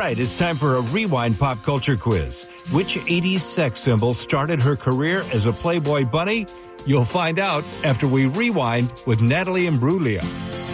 right, it's time for a Rewind pop culture quiz. Which 80s sex symbol started her career as a Playboy bunny? You'll find out after we rewind with Natalie Imbruglia.